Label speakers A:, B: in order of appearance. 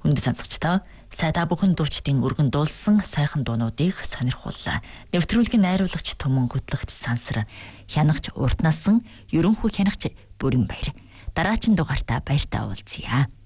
A: Хүнд сонсогчдоо сайда бүхэн дуучдын өргөн дуулсан сайхан дуунуудыг сонирхууллаа. Нэвтрүүлгийн найруулагч Түмэн Гүтлэгч Сансар, хянагч Урт насан ерөнхий хянагч Бүрэн Баяр. Дараачин дугаартаа баяртай уулзъя.